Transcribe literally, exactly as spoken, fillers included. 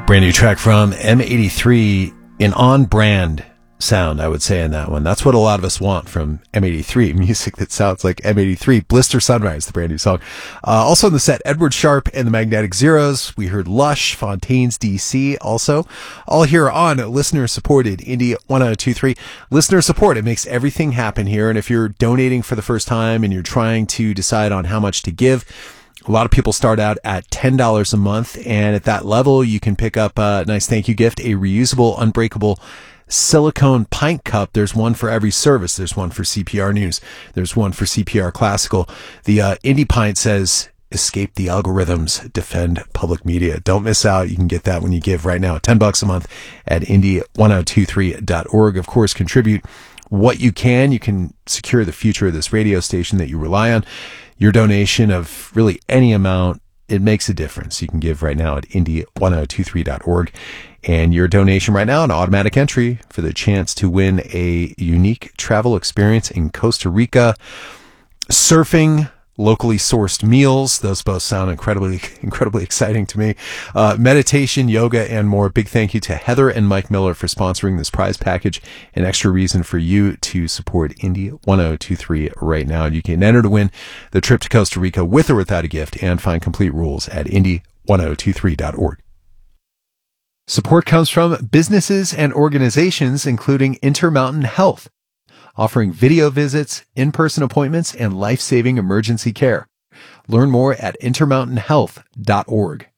Brand new track from M eighty-three, an on-brand sound, I would say, in that one. That's what a lot of us want from M eighty-three, music that sounds like M eighty-three. Blister Sunrise, the brand new song. Uh, also on the set, Edward Sharpe and the Magnetic Zeros. We heard Lush, Fontaines D C also. All here on listener-supported Indie one oh two three. Listener support, it makes everything happen here. And if you're donating for the first time and you're trying to decide on how much to give, a lot of people start out at ten dollars a month, and at that level, you can pick up a nice thank you gift, a reusable, unbreakable silicone pint cup. There's one for every service. There's one for C P R News. There's one for C P R Classical. The uh, Indie Pint says, escape the algorithms, defend public media. Don't miss out. You can get that when you give right now. ten bucks a month at indie one oh two three dot org. Of course, contribute what you can. You can secure the future of this radio station that you rely on. Your donation of really any amount, it makes a difference. You can give right now at indie one oh two three dot org. And your donation right now, an automatic entry for the chance to win a unique travel experience in Costa Rica. Surfing, locally sourced meals. Those both sound incredibly, incredibly exciting to me. Uh, meditation, yoga, and more. Big thank you to Heather and Mike Miller for sponsoring this prize package. An extra reason for you to support Indie one oh two three right now. You can enter to win the trip to Costa Rica with or without a gift, and find complete rules at indie one oh two three dot org. Support comes from businesses and organizations, including Intermountain Health, offering video visits, in-person appointments, and life-saving emergency care. Learn more at intermountain health dot org.